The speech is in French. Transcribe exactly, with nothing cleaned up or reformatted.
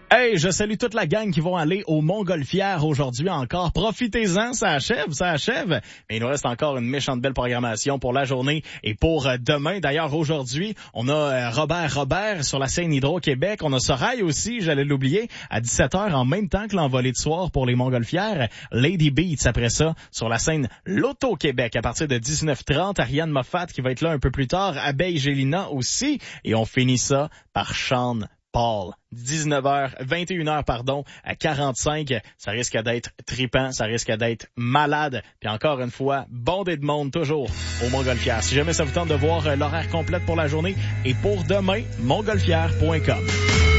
Hey, je salue toute la gang qui vont aller au Montgolfière aujourd'hui encore. Profitez-en, ça achève, ça achève. Mais il nous reste encore une méchante belle programmation pour la journée et pour demain. D'ailleurs, aujourd'hui, on a Robert Robert sur la scène Hydro-Québec. On a Sorail aussi, j'allais l'oublier, à dix-sept heures en même temps que l'envolée de soir pour les Montgolfières. Lady Beats après ça sur la scène Loto-Québec à partir de dix-neuf heures trente. Ariane Moffat qui va être là un peu plus tard. Abeille Gélina aussi. Et on finit ça par Sean Paul. dix-neuf heures, vingt et une heures, pardon, à quarante-cinq. Ça risque d'être trippant, ça risque d'être malade. Puis encore une fois, bondé de monde toujours au Montgolfière. Si jamais ça vous tente de voir l'horaire complète pour la journée et pour demain, montgolfière point com.